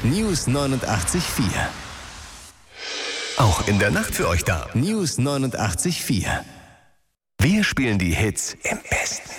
News 89.4. Auch in der Nacht für euch da. News 89.4. Wir spielen die Hits im Besten.